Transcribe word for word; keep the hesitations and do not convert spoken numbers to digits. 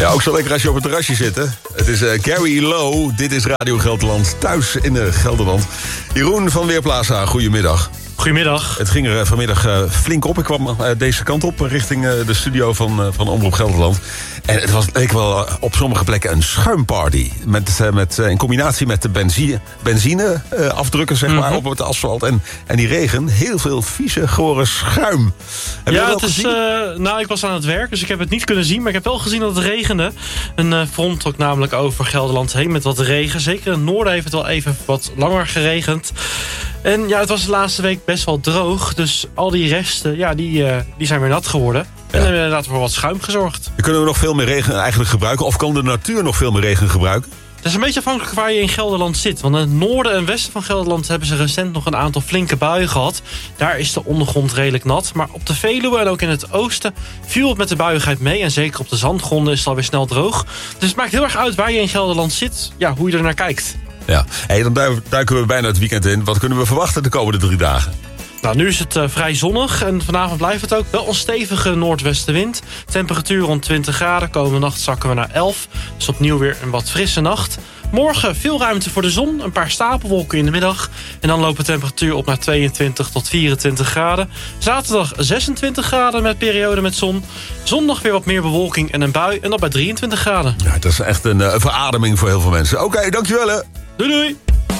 Ja, ook zo lekker als je op het terrasje zit, hè? Het is uh, Gary Lowe, dit is Radio Gelderland, thuis in uh, Gelderland. Jeroen van Weerplaza, goedemiddag. Goedemiddag. Het ging er vanmiddag uh, flink op. Ik kwam uh, deze kant op, richting uh, de studio van, uh, van Omroep Gelderland. En het was leek wel uh, op sommige plekken een schuimparty. Met, uh, met, uh, in combinatie met de benzine, benzine uh, afdrukken, zeg maar, mm-hmm. op het asfalt. En, en die regen, heel veel vieze, gore schuim. Heb ja, je dat het is, gezien? Uh, nou, ik was aan het werk, dus ik heb het niet kunnen zien. Maar ik heb wel gezien dat het regende. Een uh, front trok namelijk over Gelderland heen met wat regen. Zeker in het noorden heeft het wel even wat langer geregend. En ja, het was de laatste week best wel droog. Dus al die resten, ja, die, uh, die zijn weer nat geworden. Ja. En hebben we inderdaad voor wat schuim gezorgd. Kunnen we nog veel meer regen eigenlijk gebruiken? Of kan de natuur nog veel meer regen gebruiken? Het is een beetje afhankelijk waar je in Gelderland zit. Want in het noorden en westen van Gelderland hebben ze recent nog een aantal flinke buien gehad. Daar is de ondergrond redelijk nat. Maar op de Veluwe en ook in het oosten viel het met de buiigheid mee. En zeker op de zandgronden is het alweer snel droog. Dus het maakt heel erg uit waar je in Gelderland zit. Ja, hoe je er naar kijkt. Ja, hey, dan duiken we bijna het weekend in. Wat kunnen we verwachten de komende drie dagen? Nou, nu is het uh, vrij zonnig en vanavond blijft het ook wel een stevige noordwestenwind. Temperatuur rond twintig graden, komende nacht zakken we naar elf. Dus opnieuw weer een wat frisse nacht. Morgen veel ruimte voor de zon, een paar stapelwolken in de middag. En dan loopt de temperatuur op naar tweeëntwintig tot vierentwintig graden. Zaterdag zesentwintig graden met periode met zon. Zondag weer wat meer bewolking en een bui en dat bij drieëntwintig graden. Ja, dat is echt een uh, verademing voor heel veel mensen. Oké, okay, dankjewel hè. Doei doei.